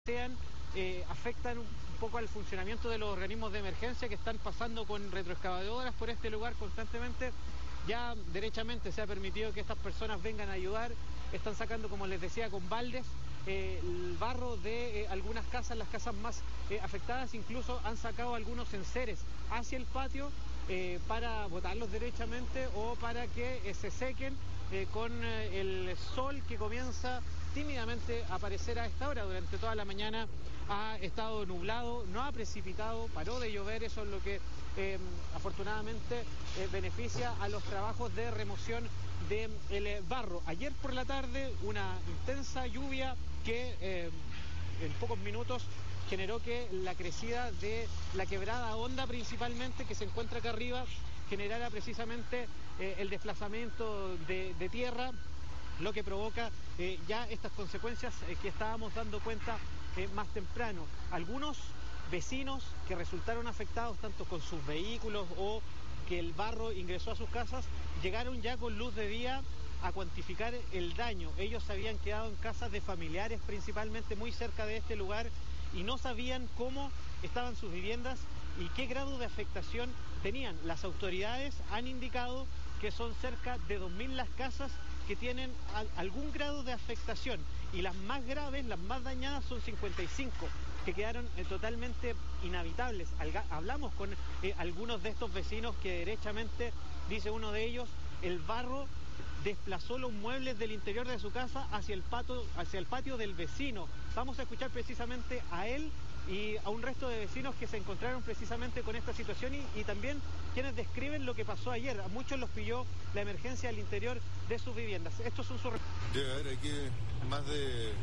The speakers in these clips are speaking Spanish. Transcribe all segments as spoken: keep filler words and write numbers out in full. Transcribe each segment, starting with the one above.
sean, eh, afectan un poco al funcionamiento de los organismos de emergencia que están pasando con retroexcavadoras por este lugar constantemente. Ya derechamente se ha permitido que estas personas vengan a ayudar, están sacando, como les decía, con baldes eh, el barro de eh, algunas casas, las casas más eh, afectadas, incluso han sacado algunos enseres hacia el patio eh, para botarlos derechamente o para que eh, se sequen eh, con eh, el sol que comienza tímidamente a aparecer a esta hora. Durante toda la mañana ha estado nublado, no ha precipitado, paró de llover, eso es lo que eh, afortunadamente eh, beneficia a los trabajos de remoción del de barro. Ayer por la tarde una intensa lluvia que eh, en pocos minutos generó que la crecida de la quebrada Honda principalmente, que se encuentra acá arriba, generara precisamente eh, el desplazamiento de, de tierra, lo que provoca eh, ya estas consecuencias eh, que estábamos dando cuenta eh, más temprano. Algunos vecinos que resultaron afectados tanto con sus vehículos o que el barro ingresó a sus casas, llegaron ya con luz de día a cuantificar el daño. Ellos se habían quedado en casas de familiares principalmente muy cerca de este lugar y no sabían cómo estaban sus viviendas y qué grado de afectación tenían. Las autoridades han indicado que son cerca de dos mil las casas que tienen algún grado de afectación y las más graves, las más dañadas son cincuenta y cinco, que quedaron eh, totalmente inhabitables. Alga hablamos con eh, algunos de estos vecinos que derechamente, dice uno de ellos, el barro desplazó los muebles del interior de su casa hacia el, pato, hacia el patio del vecino. Vamos a escuchar precisamente a él y a un resto de vecinos que se encontraron precisamente con esta situación y, y también quienes describen lo que pasó ayer. A muchos los pilló la emergencia al interior de sus viviendas. Estos son sus... Debe haber aquí más de,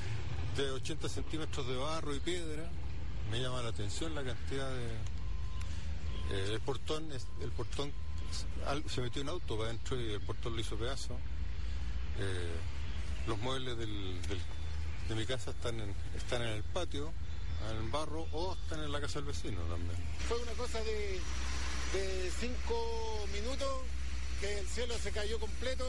de ochenta centímetros de barro y piedra. Me llama la atención la cantidad de... Eh, el portón, el portón se metió un auto para adentro y el portón lo hizo pedazo. Eh, los muebles del, del, de mi casa están en, están en el patio, en el barro, o están en la casa del vecino también. Fue una cosa de, de cinco minutos que el cielo se cayó completo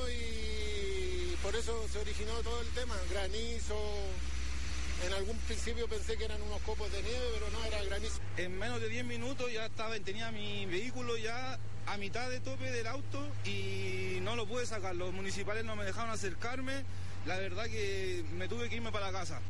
y por eso se originó todo el tema, granizo. En algún principio pensé que eran unos copos de nieve, pero no, era granizo. En menos de diez minutos ya estaba, tenía mi vehículo ya a mitad de tope del auto y no lo pude sacar. Los municipales no me dejaron acercarme. La verdad que me tuve que irme para la casa.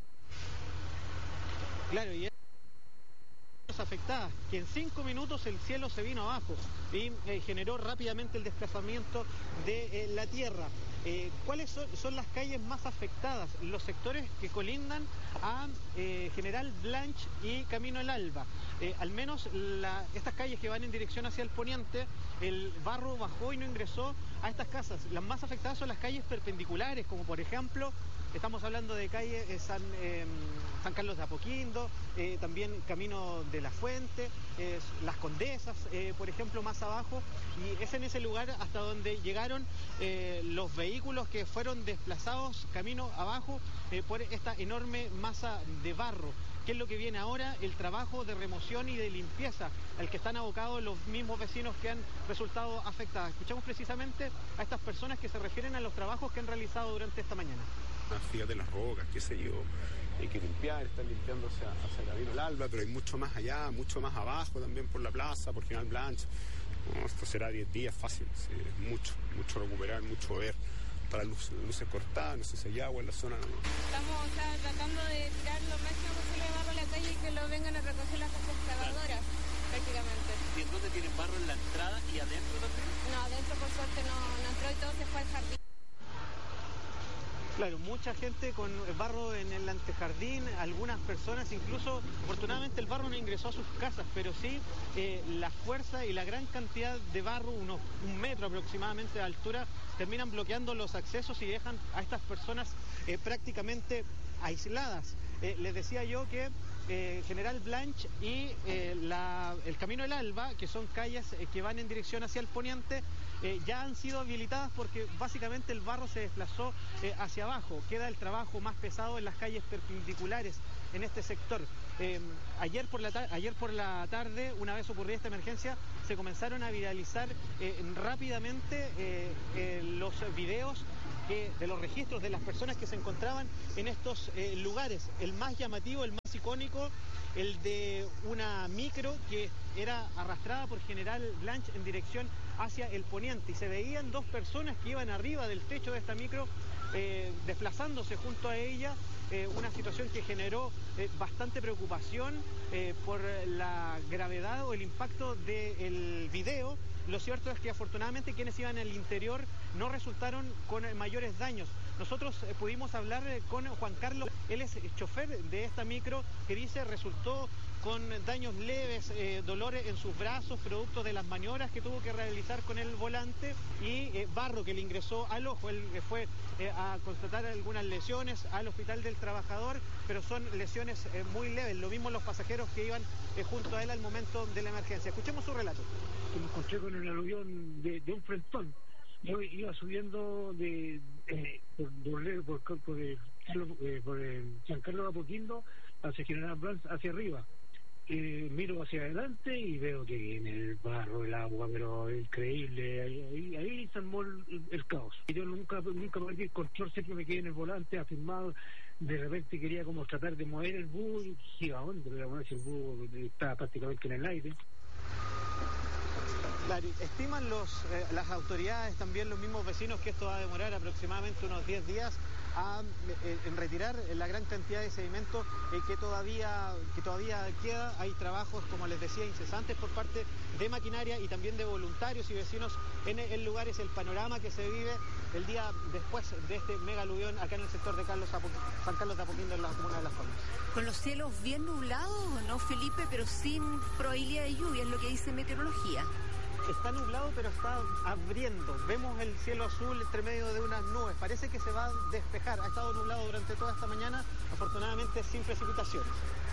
Claro, y afectadas, que en cinco minutos el cielo se vino abajo y eh, generó rápidamente el desplazamiento de eh, la tierra. Eh, ¿Cuáles son, son las calles más afectadas? Los sectores que colindan a eh, General Blanch y Camino El Alba. Eh, al menos la, estas calles que van en dirección hacia el poniente, el barro bajó y no ingresó a estas casas. Las más afectadas son las calles perpendiculares, como por ejemplo, estamos hablando de calle eh, San, eh, San Carlos de Apoquindo, eh, también Camino de la Fuente, eh, Las Condesas, eh, por ejemplo, más abajo, y es en ese lugar hasta donde llegaron eh, los vehículos que fueron desplazados camino abajo eh, por esta enorme masa de barro. ¿Qué es lo que viene ahora? El trabajo de remoción y de limpieza al que están abocados los mismos vecinos que han resultado afectados. Escuchamos precisamente a estas personas que se refieren a los trabajos que han realizado durante esta mañana. Fíjate las rocas, qué sé yo, hay que limpiar, están limpiando hacia, hacia Camino El Alba, pero hay mucho más allá, mucho más abajo también por la plaza, por General Blanch. No, esto será diez días fácil, sí, mucho, mucho recuperar, mucho ver. Para luces, luces cortadas, no sé si hay agua en la zona. ¿No? Estamos o sea, tratando de tirar lo máximo posible de barro a la calle y que lo vengan a recoger las excavadoras, prácticamente. ¿Y en dónde tienen barro? ¿En la entrada y adentro también? No, adentro por suerte no, no entró y todo se fue al jardín. Claro, mucha gente con barro en el antejardín, algunas personas incluso, afortunadamente el barro no ingresó a sus casas, pero sí eh, la fuerza y la gran cantidad de barro, unos un metro aproximadamente de altura, terminan bloqueando los accesos y dejan a estas personas eh, prácticamente aisladas. Eh, les decía yo que eh, General Blanch y eh, la, el Camino El Alba, que son calles eh, que van en dirección hacia el poniente, eh, ya han sido habilitadas porque básicamente el barro se desplazó eh, hacia abajo. Queda el trabajo más pesado en las calles perpendiculares en este sector. Eh, ayer, por la ayer por la tarde, una vez ocurrida esta emergencia, se comenzaron a viralizar eh, rápidamente eh, eh, los videos que de los registros de las personas que se encontraban en estos eh, lugares. El más llamativo, el más icónico, el de una micro que era arrastrada por General Blanch en dirección hacia el poniente, y se veían dos personas que iban arriba del techo de esta micro eh, desplazándose junto a ella, eh, una situación que generó eh, bastante preocupación eh, por la gravedad o el impacto del video. Lo cierto es que afortunadamente quienes iban al interior no resultaron con mayores daños. Nosotros eh, pudimos hablar eh, con Juan Carlos, él es chofer de esta micro, que dice resultó con daños leves, eh, dolores en sus brazos, producto de las maniobras que tuvo que realizar con el volante, y eh, barro que le ingresó al ojo. Él eh, fue eh, a constatar algunas lesiones al Hospital del Trabajador, pero son lesiones eh, muy leves. Lo mismo los pasajeros que iban eh, junto a él al momento de la emergencia. Escuchemos su relato. Me encontré con el aluvión de, de un frentón. Yo iba subiendo de eh, por, por, por, por, eh, por eh, San Carlos de Apoquindo hacia General Blanch, hacia arriba. Eh, miro hacia adelante y veo que viene el barro, el agua, pero increíble. Ahí, ahí, ahí se armó el, el caos. Y yo nunca, nunca perdí el control, siempre me quedé en el volante afirmado. De repente quería como tratar de mover el bus, y ¿a dónde? Pero bueno, si el bus estaba prácticamente en el aire. Claro, estiman los, eh, las autoridades, también los mismos vecinos, que esto va a demorar aproximadamente unos diez días a, eh, en retirar la gran cantidad de sedimento eh, que todavía que todavía queda. Hay trabajos, como les decía, incesantes por parte de maquinaria y también de voluntarios y vecinos en el lugar. Es el panorama que se vive el día después de este mega aluvión acá en el sector de Carlos Apo, San Carlos de Apoquindo, en la comuna de Las Condes. Con los cielos bien nublados, ¿no, Felipe? Pero sin probabilidad de lluvia, es lo que dice meteorología. Está nublado, pero está abriendo. Vemos el cielo azul entre medio de unas nubes. Parece que se va a despejar. Ha estado nublado durante toda esta mañana, afortunadamente sin precipitaciones.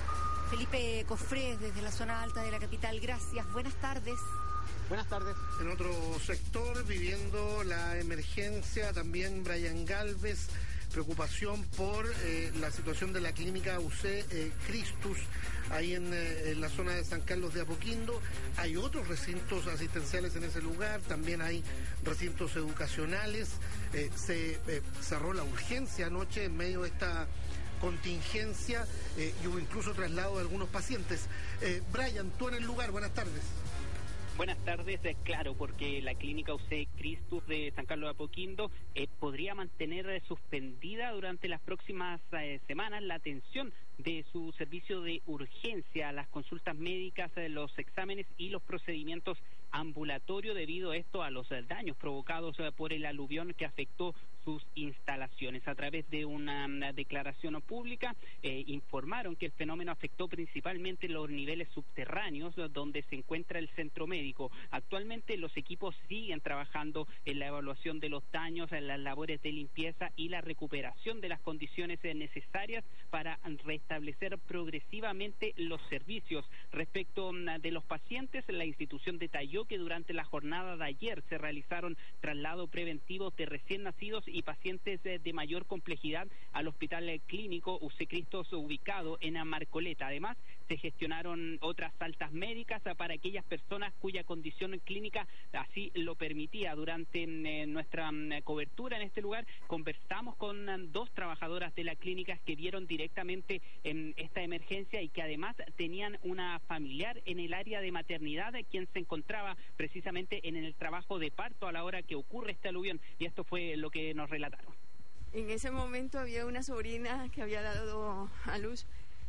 Felipe Cofrés, desde la zona alta de la capital, gracias. Buenas tardes. Buenas tardes. En otro sector, viviendo la emergencia, también Brian Galvez. Preocupación por eh, la situación de la clínica U C eh, Christus, ahí en, eh, en la zona de San Carlos de Apoquindo. Hay otros recintos asistenciales en ese lugar, también hay recintos educacionales. Eh, se eh, cerró la urgencia anoche en medio de esta contingencia eh, y hubo incluso traslado de algunos pacientes. Eh, Brian, tú en el lugar, buenas tardes. Buenas tardes, eh, claro, porque la clínica U C Christus de San Carlos de Apoquindo eh, podría mantener eh, suspendida durante las próximas eh, semanas la atención de su servicio de urgencia, las consultas médicas, eh, los exámenes y los procedimientos ambulatorios, debido esto a los eh, daños provocados eh, por el aluvión que afectó sus instalaciones. A través de una, una declaración pública eh, informaron que el fenómeno afectó principalmente los niveles subterráneos donde se encuentra el centro médico. Actualmente los equipos siguen trabajando en la evaluación de los daños, en las labores de limpieza y la recuperación de las condiciones necesarias para restablecer progresivamente los servicios. Respecto de los pacientes, la institución detalló que durante la jornada de ayer se realizaron traslados preventivos de recién nacidos y pacientes de, de mayor complejidad al hospital clínico U C Christus ubicado en Marcoleta. Además, se gestionaron otras altas médicas para aquellas personas cuya condición clínica así lo permitía. Durante eh, nuestra eh, cobertura en este lugar, conversamos con eh, dos trabajadoras de la clínica que vieron directamente en esta emergencia y que además tenían una familiar en el área de maternidad, quien se encontraba precisamente en el trabajo de parto a la hora que ocurre este aluvión, y esto fue lo que nos relataron. En ese momento había una sobrina que había dado a luz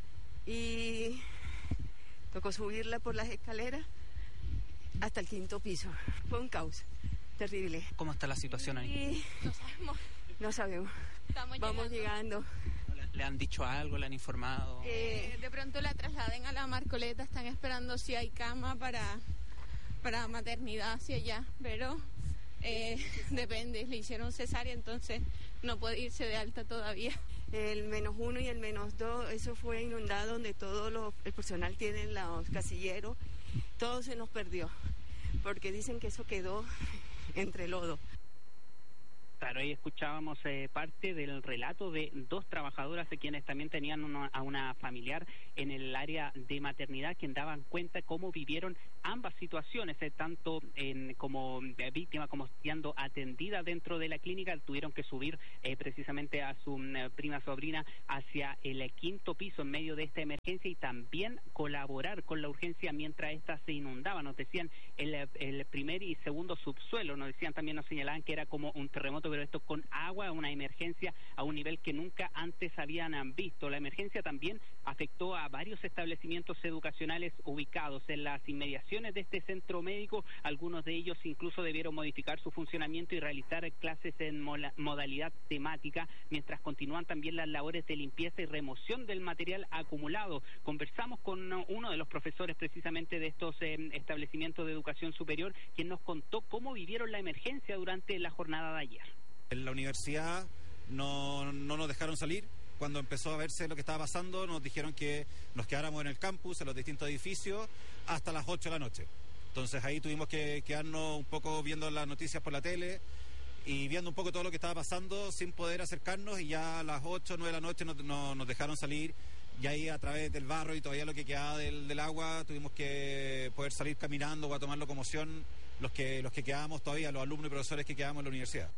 y tocó subirla por las escaleras hasta el quinto piso. Fue un caos terrible. ¿Cómo está la situación ahí? Y no sabemos. No sabemos. Estamos Vamos llegando. llegando. ¿Le han dicho algo? ¿Le han informado? Eh, de pronto la trasladen a la Marcoleta, están esperando si hay cama para, para maternidad hacia allá, pero eh, depende, le hicieron cesárea, entonces no puede irse de alta todavía. El menos uno y el menos dos, eso fue inundado, donde todo lo, el personal tiene los casilleros, todo se nos perdió, porque dicen que eso quedó entre lodo. Claro, ahí escuchábamos eh, parte del relato de dos trabajadoras de quienes también tenían una, a una familiar en el área de maternidad, quien daban cuenta cómo vivieron ambas situaciones, eh, tanto en, como eh, víctima como siendo atendida dentro de la clínica. Tuvieron que subir eh, precisamente a su eh, prima sobrina hacia el eh, quinto piso en medio de esta emergencia y también colaborar con la urgencia mientras esta se inundaba. Nos decían el, el primer y segundo subsuelo, nos decían también, nos señalaban que era como un terremoto, pero esto con agua, una emergencia a un nivel que nunca antes habían visto. La emergencia también afectó a varios establecimientos educacionales ubicados en las inmediaciones de este centro médico. Algunos de ellos incluso debieron modificar su funcionamiento y realizar clases en modalidad temática, mientras continúan también las labores de limpieza y remoción del material acumulado. Conversamos con uno de los profesores precisamente de estos eh, establecimientos de educación superior, quien nos contó cómo vivieron la emergencia durante la jornada de ayer. En la universidad no, no nos dejaron salir. Cuando empezó a verse lo que estaba pasando, nos dijeron que nos quedáramos en el campus, en los distintos edificios, hasta las ocho de la noche. Entonces ahí tuvimos que quedarnos un poco viendo las noticias por la tele y viendo un poco todo lo que estaba pasando sin poder acercarnos, y ya a las ocho, nueve de la noche nos, nos, nos dejaron salir, y ahí a través del barro y todavía lo que quedaba del, del agua tuvimos que poder salir caminando o a tomar locomoción los que, los que quedábamos todavía, los alumnos y profesores que quedamos en la universidad.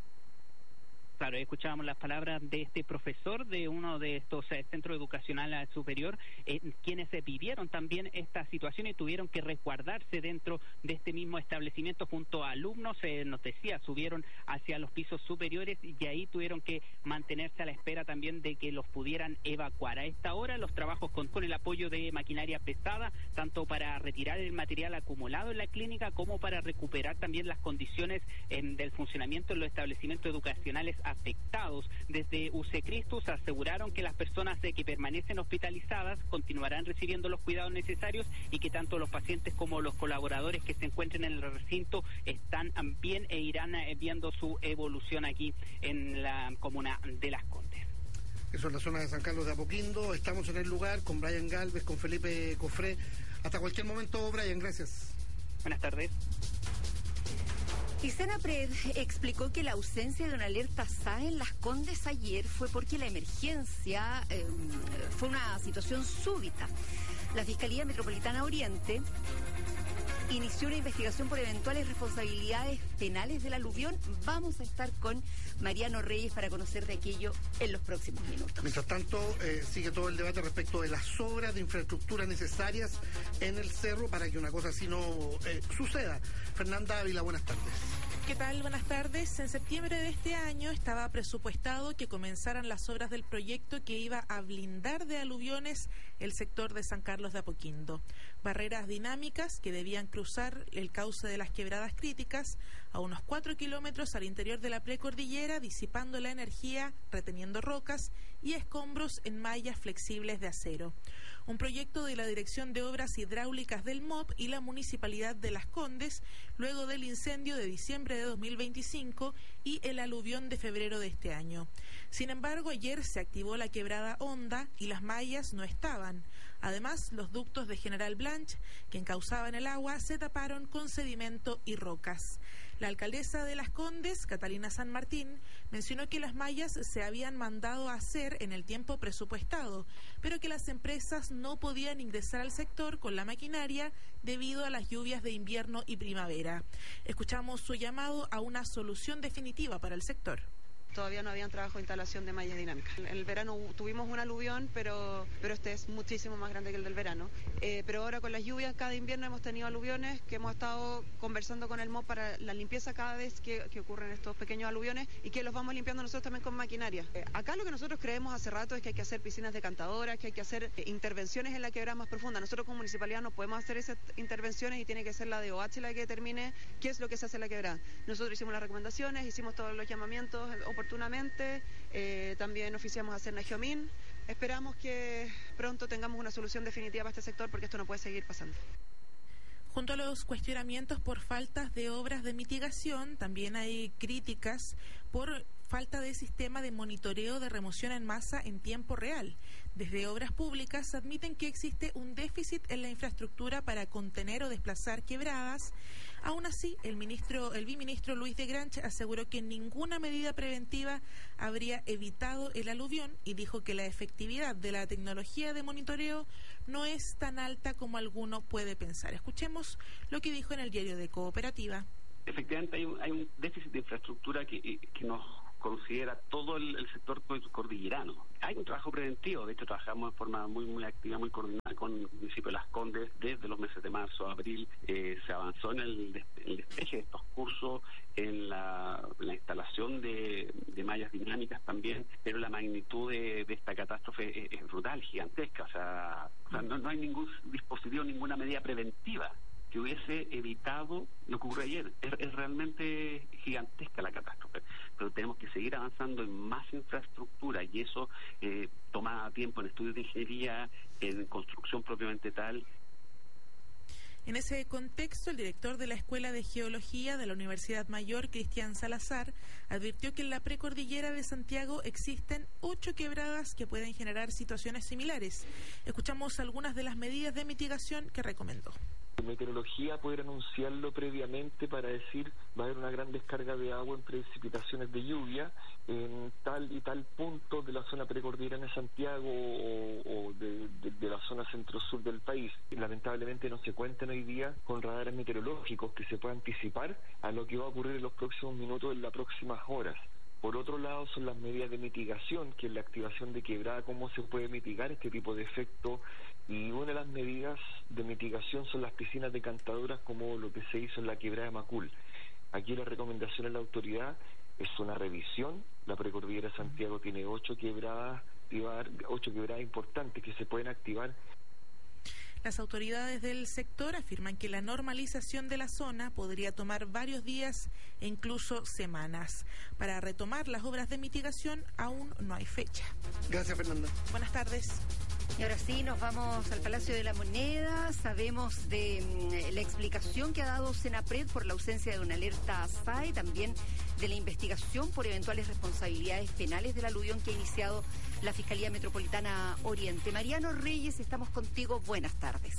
Claro, escuchábamos las palabras de este profesor de uno de estos eh, centros educacionales superior, eh, quienes eh, vivieron también esta situación y tuvieron que resguardarse dentro de este mismo establecimiento junto a alumnos. Eh, nos decía, subieron hacia los pisos superiores y ahí tuvieron que mantenerse a la espera también de que los pudieran evacuar. A esta hora los trabajos con, con el apoyo de maquinaria pesada, tanto para retirar el material acumulado en la clínica como para recuperar también las condiciones eh, del funcionamiento en los establecimientos educacionales afectados. Desde U C Christus aseguraron que las personas de que permanecen hospitalizadas continuarán recibiendo los cuidados necesarios y que tanto los pacientes como los colaboradores que se encuentren en el recinto están bien e irán viendo su evolución aquí en la comuna de Las Condes. Eso es la zona de San Carlos de Apoquindo. Estamos en el lugar con Brian Galvez, con Felipe Cofré. Hasta cualquier momento, Brian, gracias. Buenas tardes. Y Senapred explicó que la ausencia de una alerta S A E en Las Condes ayer fue porque la emergencia eh, fue una situación súbita. La Fiscalía Metropolitana Oriente inició una investigación por eventuales responsabilidades penales del aluvión. Vamos a estar con Mariano Reyes para conocer de aquello en los próximos minutos. Mientras tanto, eh, sigue todo el debate respecto de las obras de infraestructura necesarias en el cerro para que una cosa así no eh, suceda. Fernanda Ávila, buenas tardes. ¿Qué tal? Buenas tardes. En septiembre de este año estaba presupuestado que comenzaran las obras del proyecto que iba a blindar de aluviones el sector de San Carlos de Apoquindo. Barreras dinámicas que debían cruzar el cauce de las quebradas críticas a unos cuatro kilómetros al interior de la precordillera, disipando la energía, reteniendo rocas y escombros en mallas flexibles de acero. Un proyecto de la Dirección de Obras Hidráulicas del M O P y la Municipalidad de Las Condes, luego del incendio de diciembre de dos mil veinticinco y el aluvión de febrero de este año. Sin embargo, ayer se activó la quebrada Honda y las mallas no estaban. Además, los ductos de General Blanch, que encauzaban el agua, se taparon con sedimento y rocas. La alcaldesa de Las Condes, Catalina San Martín, mencionó que las mallas se habían mandado a hacer en el tiempo presupuestado, pero que las empresas no podían ingresar al sector con la maquinaria debido a las lluvias de invierno y primavera. Escuchamos su llamado a una solución definitiva para el sector. Todavía no habían trabajo de instalación de mallas dinámicas. En el verano tuvimos un aluvión, pero, pero este es muchísimo más grande que el del verano. Eh, pero ahora con las lluvias, cada invierno hemos tenido aluviones que hemos estado conversando con el M O P para la limpieza cada vez que, que ocurren estos pequeños aluviones y que los vamos limpiando nosotros también con maquinaria. Eh, acá lo que nosotros creemos hace rato es que hay que hacer piscinas decantadoras, que hay que hacer eh, intervenciones en la quebrada más profunda. Nosotros como municipalidad no podemos hacer esas intervenciones y tiene que ser la de O H la que determine qué es lo que se hace en la quebrada. Nosotros hicimos las recomendaciones, hicimos todos los llamamientos eh, oportunamente, eh, también oficiamos a Cerna Geomín. Esperamos que pronto tengamos una solución definitiva para este sector porque esto no puede seguir pasando. Junto a los cuestionamientos por faltas de obras de mitigación, también hay críticas por falta de sistema de monitoreo de remoción en masa en tiempo real. Desde Obras Públicas admiten que existe un déficit en la infraestructura para contener o desplazar quebradas. Aún así, el ministro, el viceministro Luis de Granch aseguró que ninguna medida preventiva habría evitado el aluvión y dijo que la efectividad de la tecnología de monitoreo no es tan alta como alguno puede pensar. Escuchemos lo que dijo en el diario de Cooperativa. Efectivamente hay un, hay un déficit de infraestructura que, que nos considera todo el, el sector cordillerano. Hay un trabajo preventivo, de hecho trabajamos de forma muy muy activa, muy coordinada con el municipio de Las Condes desde los meses de marzo a abril. Eh, se avanzó en el, des, el despeje de estos cursos, en la, la instalación de, de mallas dinámicas también, pero la magnitud de, de esta catástrofe es, es brutal, gigantesca. O sea, o sea no, no hay ningún dispositivo, ninguna medida preventiva que hubiese evitado lo que ocurrió ayer. Es, es realmente gigantesca la catástrofe, pero tenemos que seguir avanzando en más infraestructura y eso eh, toma tiempo en estudios de ingeniería, en construcción propiamente tal. En ese contexto, el director de la Escuela de Geología de la Universidad Mayor, Cristian Salazar, advirtió que en la precordillera de Santiago existen ocho quebradas que pueden generar situaciones similares. Escuchamos algunas de las medidas de mitigación que recomendó. Meteorología poder anunciarlo previamente para decir va a haber una gran descarga de agua en precipitaciones de lluvia en tal y tal punto de la zona precordillerana de Santiago o, o de, de, de la zona centro-sur del país. Lamentablemente no se cuentan hoy día con radares meteorológicos que se puedan anticipar a lo que va a ocurrir en los próximos minutos, en las próximas horas. Por otro lado, son las medidas de mitigación, que es la activación de quebrada, cómo se puede mitigar este tipo de efecto. Y una de las medidas de mitigación son las piscinas decantadoras, como lo que se hizo en la quebrada de Macul. Aquí la recomendación de la autoridad es una revisión. La precordillera de Santiago tiene ocho quebradas, ocho quebradas importantes que se pueden activar. Las autoridades del sector afirman que la normalización de la zona podría tomar varios días e incluso semanas. Para retomar las obras de mitigación aún no hay fecha. Gracias, Fernanda. Buenas tardes. Y ahora sí, nos vamos al Palacio de la Moneda. Sabemos de mm, la explicación que ha dado Senapred por la ausencia de una alerta S A E, también de la investigación por eventuales responsabilidades penales del aluvión que ha iniciado la Fiscalía Metropolitana Oriente. Mariano Reyes, estamos contigo. Buenas tardes.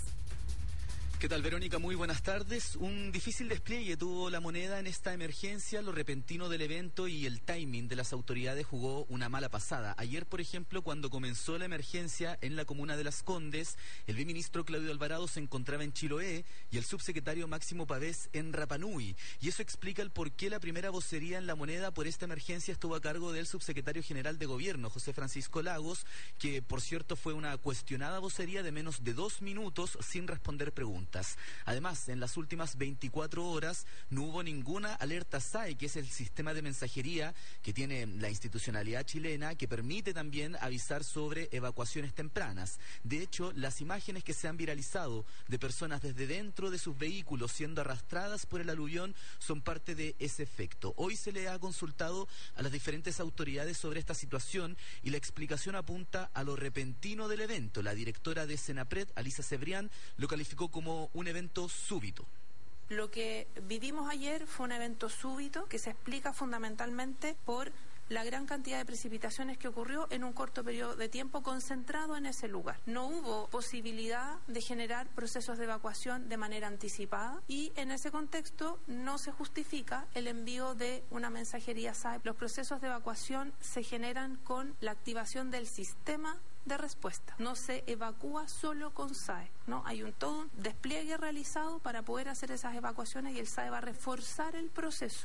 ¿Qué tal, Verónica? Muy buenas tardes. Un difícil despliegue tuvo la Moneda en esta emergencia. Lo repentino del evento y el timing de las autoridades jugó una mala pasada. Ayer, por ejemplo, cuando comenzó la emergencia en la comuna de Las Condes, el viceministro Claudio Alvarado se encontraba en Chiloé y el subsecretario Máximo Pavés en Rapa Nui. Y eso explica el por qué la primera vocería en la Moneda por esta emergencia estuvo a cargo del subsecretario general de Gobierno, José Francisco Lagos, que por cierto fue una cuestionada vocería de menos de dos minutos sin responder preguntas. Además, en las últimas veinticuatro horas no hubo ninguna alerta S A E, que es el sistema de mensajería que tiene la institucionalidad chilena, que permite también avisar sobre evacuaciones tempranas. De hecho, las imágenes que se han viralizado de personas desde dentro de sus vehículos siendo arrastradas por el aluvión son parte de ese efecto. Hoy se le ha consultado a las diferentes autoridades sobre esta situación y la explicación apunta a lo repentino del evento. La directora de Senapred, Alisa Cebrián, lo calificó como un evento súbito. Lo que vivimos ayer fue un evento súbito que se explica fundamentalmente por la gran cantidad de precipitaciones que ocurrió en un corto periodo de tiempo concentrado en ese lugar. No hubo posibilidad de generar procesos de evacuación de manera anticipada y en ese contexto no se justifica el envío de una mensajería S A E. Los procesos de evacuación se generan con la activación del sistema de respuesta. No se evacúa solo con S A E, ¿no? Hay un todo un despliegue realizado para poder hacer esas evacuaciones y el S A E va a reforzar el proceso.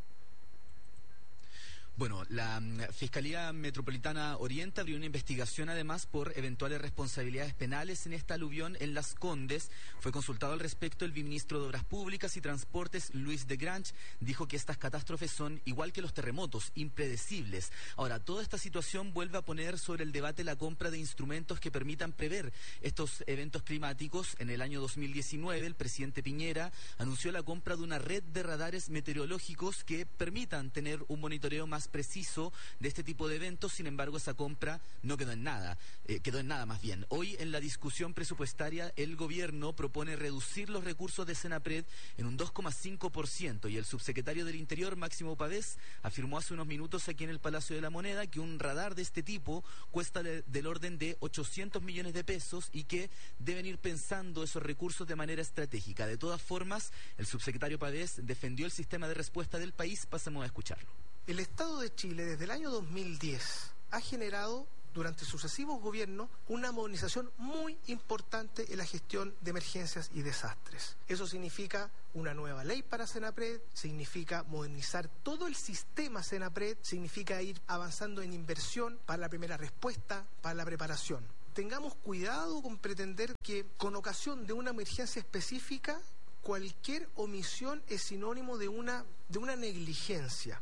Bueno, la um, Fiscalía Metropolitana Oriente abrió una investigación además por eventuales responsabilidades penales en esta aluvión en Las Condes. Fue consultado al respecto el viceministro de Obras Públicas y Transportes, Luis de Granch. Dijo que estas catástrofes son igual que los terremotos, impredecibles. Ahora, toda esta situación vuelve a poner sobre el debate la compra de instrumentos que permitan prever estos eventos climáticos. En el año dos mil diecinueve, el presidente Piñera anunció la compra de una red de radares meteorológicos que permitan tener un monitoreo más más preciso de este tipo de eventos. Sin embargo, esa compra no quedó en nada, eh, quedó en nada más bien. Hoy, en la discusión presupuestaria, el gobierno propone reducir los recursos de Senapred en un dos coma cinco por ciento, y el subsecretario del Interior, Máximo Pavés, afirmó hace unos minutos aquí en el Palacio de la Moneda que un radar de este tipo cuesta de, del orden de ochocientos millones de pesos y que deben ir pensando esos recursos de manera estratégica. De todas formas, el subsecretario Pavés defendió el sistema de respuesta del país. Pasemos a escucharlo. El Estado de Chile, desde el año dos mil diez, ha generado durante sucesivos gobiernos una modernización muy importante en la gestión de emergencias y desastres. Eso significa una nueva ley para Senapred, significa modernizar todo el sistema Senapred, significa ir avanzando en inversión para la primera respuesta, para la preparación. Tengamos cuidado con pretender que con ocasión de una emergencia específica cualquier omisión es sinónimo de una, de una negligencia.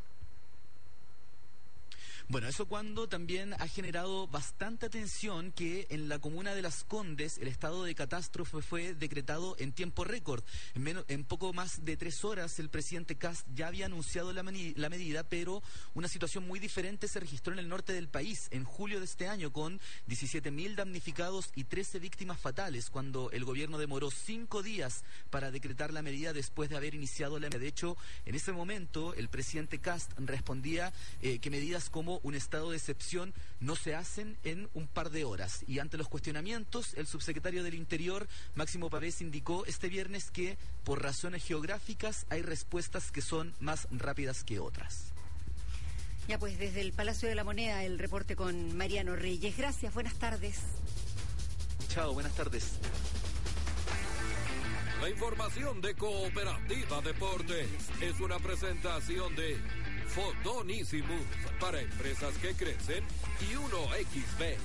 Bueno, eso cuando también ha generado bastante atención que en la comuna de Las Condes el estado de catástrofe fue decretado en tiempo récord. En, menos, en poco más de tres horas el presidente Kast ya había anunciado la, mani, la medida, pero una situación muy diferente se registró en el norte del país en julio de este año, con diecisiete mil damnificados y trece víctimas fatales, cuando el gobierno demoró cinco días para decretar la medida después de haber iniciado la medida. De hecho, en ese momento el presidente Kast respondía eh, que medidas como un estado de excepción no se hacen en un par de horas. Y ante los cuestionamientos, el subsecretario del Interior, Máximo Pavés, indicó este viernes que por razones geográficas hay respuestas que son más rápidas que otras. Ya pues, desde el Palacio de la Moneda, el reporte con Mariano Reyes. Gracias, buenas tardes. Chao, buenas tardes. La información de Cooperativa Deportes es una presentación de Fotonísimos para empresas que crecen y uno equis be.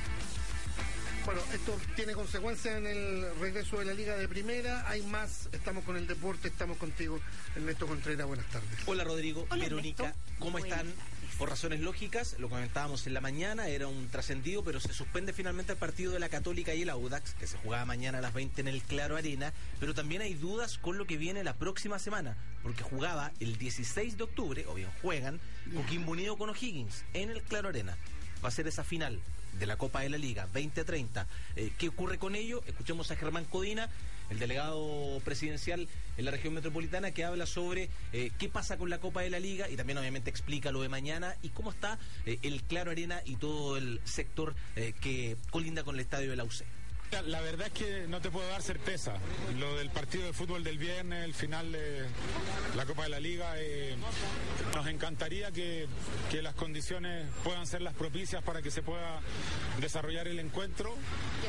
Bueno, esto tiene consecuencias en el regreso de la Liga de Primera. Hay más, estamos con el deporte, estamos contigo, Ernesto Contreras, buenas tardes. Hola Rodrigo, Hola, Verónica, Ernesto. ¿cómo Buenas están? tardes. Por razones lógicas, lo comentábamos en la mañana, era un trascendido, pero se suspende finalmente el partido de la Católica y el Audax, que se jugaba mañana a las veinte en el Claro Arena, pero también hay dudas con lo que viene la próxima semana, porque jugaba el dieciséis de octubre, o bien juegan, Coquimbo Unido con O'Higgins en el Claro Arena. Va a ser esa final de la Copa de la Liga veinte treinta. Eh, ¿Qué ocurre con ello? Escuchemos a Germán Codina, el delegado presidencial en la región metropolitana, que habla sobre eh, qué pasa con la Copa de la Liga y también obviamente explica lo de mañana y cómo está eh, el Claro Arena y todo el sector eh, que colinda con el estadio de la U C. La verdad es que no te puedo dar certeza. Lo del partido de fútbol del viernes, el final de la Copa de la Liga, eh, nos encantaría que, que las condiciones puedan ser las propicias para que se pueda desarrollar el encuentro,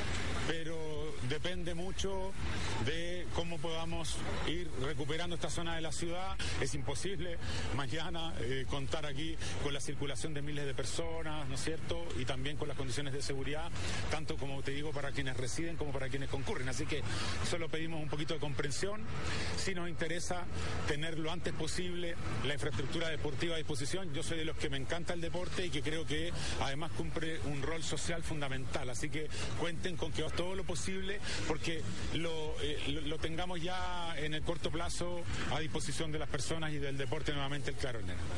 pero depende mucho de cómo podamos ir recuperando esta zona de la ciudad. Es imposible mañana eh, contar aquí con la circulación de miles de personas, ¿no es cierto? Y también con las condiciones de seguridad, tanto como te digo, para quienes residen como para quienes concurren. Así que solo pedimos un poquito de comprensión. Sí nos interesa tener lo antes posible la infraestructura deportiva a disposición. Yo soy de los que me encanta el deporte y que creo que además cumple un rol social fundamental. Así que cuenten con que todo lo posible porque lo, eh, lo, lo tengamos ya en el corto plazo a disposición de las personas y del deporte nuevamente el Claro Arena.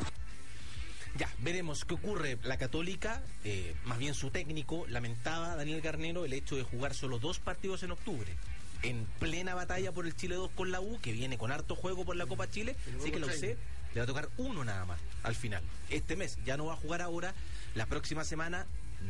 Ya, veremos qué ocurre. La Católica, eh, más bien su técnico, lamentaba, Daniel Garnero, el hecho de jugar solo dos partidos en octubre, en plena batalla por el Chile dos con la U, que viene con harto juego por la Copa Chile, así que la U C le va a tocar uno nada más al final. Este mes ya no va a jugar ahora, la próxima semana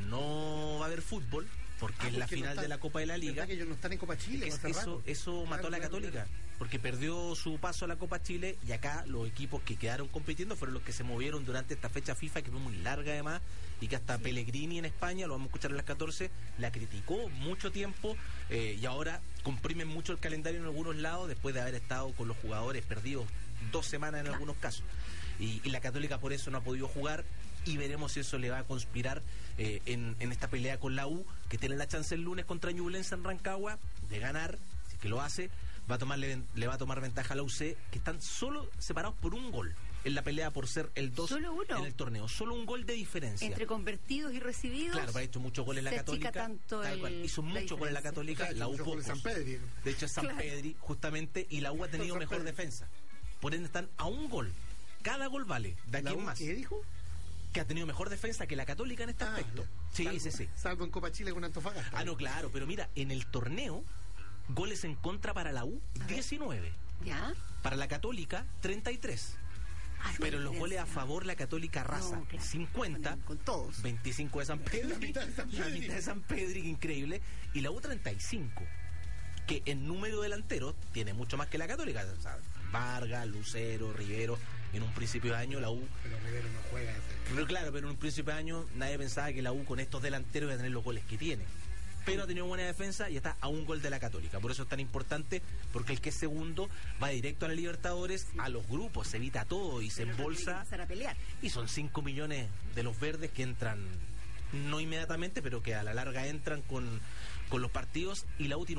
no va a haber fútbol, porque ah, es la final no está, de la Copa de la Liga. Que ellos no están en Copa Chile. Es, eso eso mató claro, a la Católica, claro, claro. Porque perdió su paso a la Copa Chile y acá los equipos que quedaron compitiendo fueron los que se movieron durante esta fecha FIFA, que fue muy larga además, y que hasta sí. Pellegrini en España, lo vamos a escuchar a las catorce, la criticó mucho tiempo eh, y ahora comprimen mucho el calendario en algunos lados después de haber estado con los jugadores perdidos dos semanas en claro. algunos casos. Y, y la Católica por eso no ha podido jugar. Y veremos si eso le va a conspirar eh, en, en esta pelea con la U, que tiene la chance el lunes contra Ñublense en Rancagua de ganar. Si es que lo hace, va a tomarle, le va a tomar ventaja a la U C, que están solo separados por un gol en la pelea por ser el dos en el torneo. Solo un gol de diferencia. Entre convertidos y recibidos. Claro, ha hecho muchos goles la Católica. Tanto tal cual. El, Hizo muchos goles la Católica, claro, la U pocos. San Pedri. De hecho es San claro. Pedri, justamente, y la U ha tenido mejor defensa. Por ende están a un gol. Cada gol vale. ¿De aquí en más? ¿Qué dijo? que ha tenido mejor defensa que la Católica en este Ah, aspecto. Sí, salvo, sí, sí. Salvo en Copa Chile con Antofagasta. Ah, no, claro, pero mira, en el torneo, goles en contra para la U, diecinueve. ¿Ya? Para la Católica, treinta y tres. Ah, Pero qué los goles a diferencia. favor la Católica arrasa. No, claro. cincuenta. Con todos. veinticinco de San Pedro. La mitad de San La Pedro. mitad de San Pedro, increíble. Y la U treinta y cinco. Que en número delantero tiene mucho más que la Católica. O sea, Vargas, Lucero, Rivero. En un principio de año la U. Pero Rivero no juega ese. Pero claro, pero en un principio de año nadie pensaba que la U con estos delanteros iba a tener los goles que tiene. Pero ha tenido buena defensa y está a un gol de la Católica. Por eso es tan importante, porque el que es segundo va directo a la Libertadores, a los grupos, se evita todo y se Pero no tiene que embolsa. empezar a pelear. Y son cinco millones de los verdes que entran, no inmediatamente, pero que a la larga entran con, con los partidos. Y la U tiene